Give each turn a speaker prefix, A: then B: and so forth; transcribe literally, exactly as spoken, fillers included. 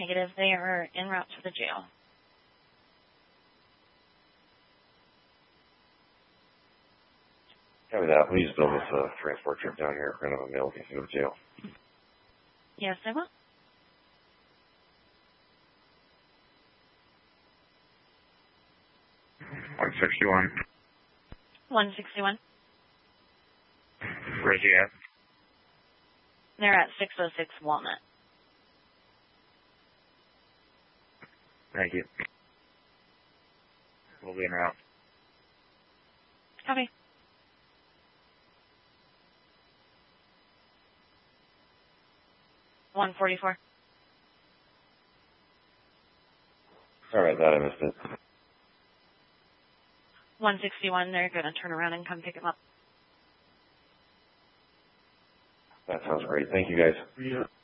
A: negative. They are en route to the jail.
B: Copy that. Please build this uh, transport trip down here in front of a male case of jail.
A: Yes, I will.
B: one sixty-one.
A: one sixty-one.
B: Where's he at?
A: They're at six oh six Walnut.
B: Thank you. We'll be en route.
A: Copy. one forty-four.
B: Sorry about that, I missed it.
A: one sixty-one, they're going to turn around and come pick him up.
B: That sounds great. Thank you, guys.
C: Yeah.